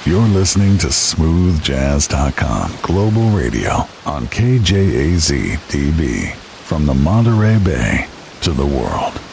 You're listening to smoothjazz.com Global Radio on KJAZ-DB. From the Monterey Bay to the world.